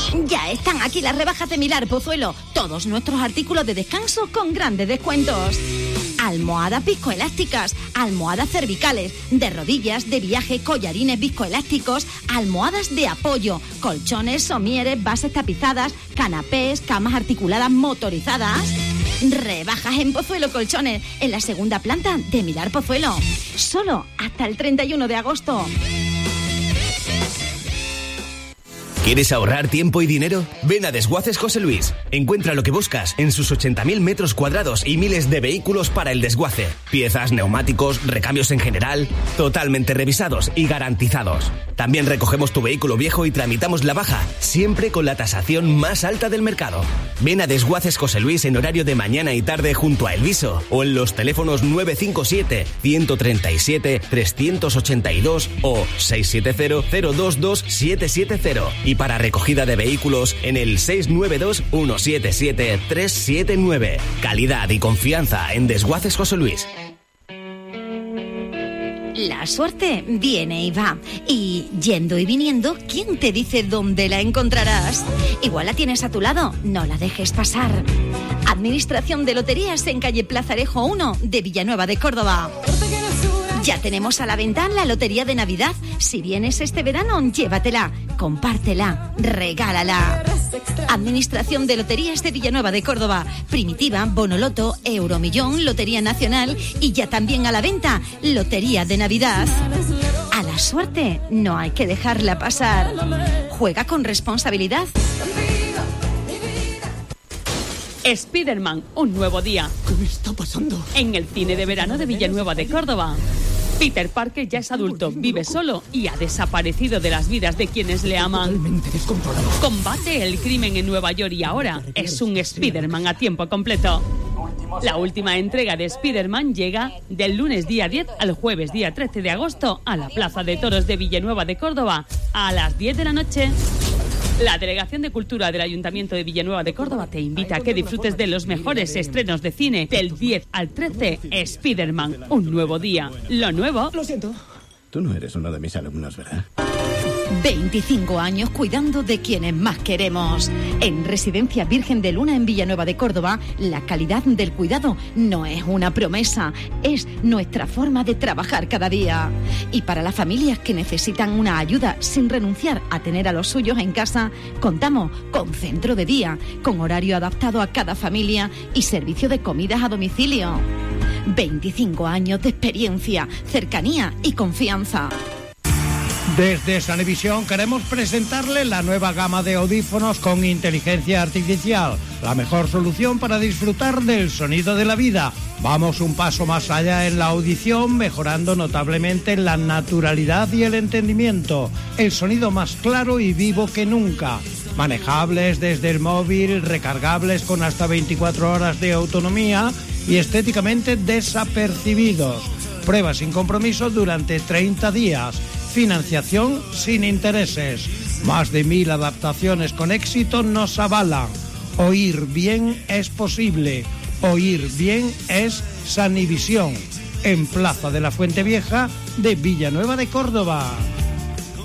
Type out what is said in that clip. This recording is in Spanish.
Ya están aquí las rebajas de Milar Pozuelo. Todos nuestros artículos de descanso con grandes descuentos. Almohadas viscoelásticas, almohadas cervicales, de rodillas, de viaje, collarines viscoelásticos, almohadas de apoyo, colchones, somieres, bases tapizadas, canapés, camas articuladas motorizadas. Rebajas en Pozuelo Colchones, en la segunda planta de Milar Pozuelo. Solo hasta el 31 de agosto. ¿Quieres ahorrar tiempo y dinero? Ven a Desguaces José Luis. Encuentra lo que buscas en sus 80.000 metros cuadrados y miles de vehículos para el desguace. Piezas, neumáticos, recambios en general, totalmente revisados y garantizados. También recogemos tu vehículo viejo y tramitamos la baja, siempre con la tasación más alta del mercado. Ven a Desguaces José Luis en horario de mañana y tarde junto a Elviso o en los teléfonos 957-137-382 o 670-022-770 y para recogida de vehículos en el 692-177-379. Calidad y confianza en Desguaces José Luis. La suerte viene y va. Y yendo y viniendo, ¿quién te dice dónde la encontrarás? Igual la tienes a tu lado, no la dejes pasar. Administración de Loterías en calle Plazarejo 1 de Villanueva de Córdoba. Ya tenemos a la venta la lotería de Navidad. Si vienes este verano, llévatela, compártela, regálala. Administración de Loterías de Villanueva de Córdoba. Primitiva, Bonoloto, Euromillón, Lotería Nacional y ya también a la venta Lotería de Navidad. A la suerte no hay que dejarla pasar. Juega con responsabilidad. Spiderman, un nuevo día. ¿Qué me está pasando? En el cine de verano de Villanueva de Córdoba. Peter Parker ya es adulto, vive solo y ha desaparecido de las vidas de quienes le aman. Totalmente descontrolado. Combate el crimen en Nueva York y ahora es un Spiderman a tiempo completo. La última entrega de Spiderman llega del lunes día 10 al jueves día 13 de agosto a la Plaza de Toros de Villanueva de Córdoba a las 10 de la noche. La Delegación de Cultura del Ayuntamiento de Villanueva de Córdoba te invita a que disfrutes de los mejores estrenos de cine del 10 al 13. Spiderman, un nuevo día. Lo nuevo... Lo siento. Tú no eres uno de mis alumnos, ¿verdad? 25 años cuidando de quienes más queremos. En Residencia Virgen de Luna en Villanueva de Córdoba, la calidad del cuidado no es una promesa, es nuestra forma de trabajar cada día. Y para las familias que necesitan una ayuda sin renunciar a tener a los suyos en casa, contamos con centro de día, con horario adaptado a cada familia y servicio de comidas a domicilio. 25 años de experiencia, cercanía y confianza. Desde Sanevisión queremos presentarle la nueva gama de audífonos con inteligencia artificial, la mejor solución para disfrutar del sonido de la vida. Vamos un paso más allá en la audición, mejorando notablemente la naturalidad y el entendimiento, el sonido más claro y vivo que nunca. Manejables desde el móvil, recargables con hasta 24 horas de autonomía y estéticamente desapercibidos. Prueba sin compromiso durante 30 días. Financiación sin intereses. Más de 1000 adaptaciones con éxito nos avalan. Oír bien es posible. Oír bien es Sanivisión. En Plaza de la Fuente Vieja de Villanueva de Córdoba.